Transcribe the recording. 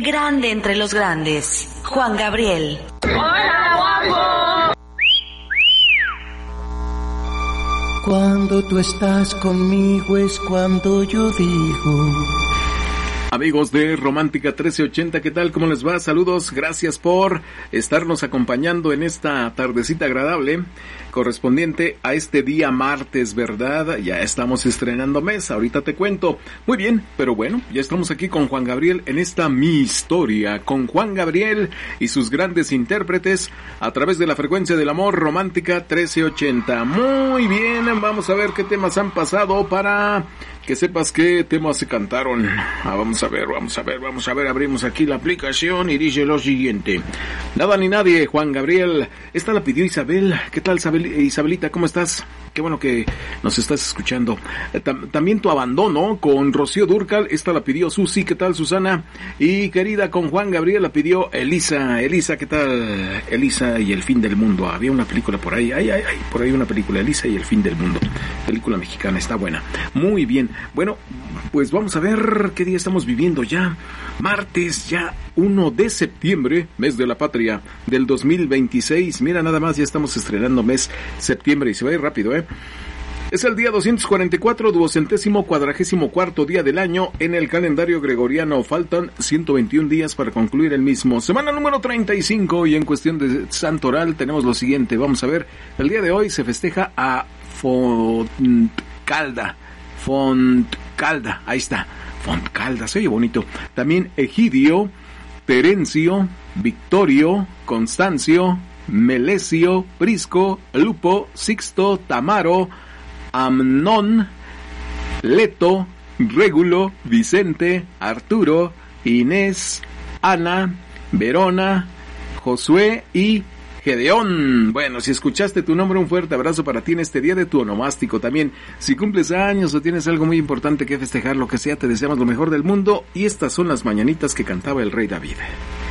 Grande entre los grandes, Juan Gabriel. ¡Hola, guapo! Cuando tú estás conmigo es cuando yo digo. Amigos de Romántica 1380, ¿qué tal? ¿Cómo les va? Saludos, gracias por estarnos acompañando en esta tardecita agradable correspondiente a este día martes, ¿verdad? Ya estamos estrenando mes, ahorita te cuento. Muy bien, pero bueno, ya estamos aquí con Juan Gabriel en esta Mi Historia, con Juan Gabriel y sus grandes intérpretes a través de la frecuencia del amor Romántica 1380. Muy bien, vamos a ver qué temas han pasado para que sepas qué temas se cantaron. Vamos a ver, abrimos aquí la aplicación y dice lo siguiente. Nada ni nadie, Juan Gabriel. Esta la pidió Isabel. ¿Qué tal, Isabelita? ¿Cómo estás? Qué bueno que nos estás escuchando. También Tu Abandono con Rocío Dúrcal. Esta la pidió Susi. ¿Qué tal, Susana? Y Querida con Juan Gabriel la pidió Elisa. Elisa, ¿qué tal? Elisa y el fin del mundo. Había una película por ahí. Por ahí una película. Elisa y el fin del mundo. Película mexicana. Está buena. Muy bien. Bueno, pues vamos a ver qué día estamos viviendo ya. Martes, ya 1 de septiembre, mes de la patria del 2026. Mira, nada más, ya estamos estrenando mes septiembre y se va a ir rápido, ¿eh? Es el día 244, 244º día del año en el calendario gregoriano. Faltan 121 días para concluir el mismo. Semana número 35 y en cuestión de santoral tenemos lo siguiente. Vamos a ver, el día de hoy se festeja a Fontcalda, ahí está, Fontcalda, se oye bonito. También Egidio, Terencio, Victorio, Constancio, Melesio, Prisco, Lupo, Sixto, Tamaro, Amnón, Leto, Régulo, Vicente, Arturo, Inés, Ana, Verona, Josué y Gedeón. Bueno, si escuchaste tu nombre, un fuerte abrazo para ti en este día de tu onomástico. También, si cumples años o tienes algo muy importante que festejar, lo que sea, te deseamos lo mejor del mundo. Y estas son las mañanitas que cantaba el rey David.